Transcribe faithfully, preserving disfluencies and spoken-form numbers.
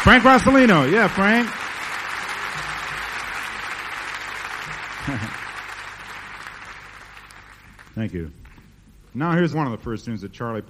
Frank Rossellino. Yeah, Frank. Thank you. Now here's one of the first tunes that Charlie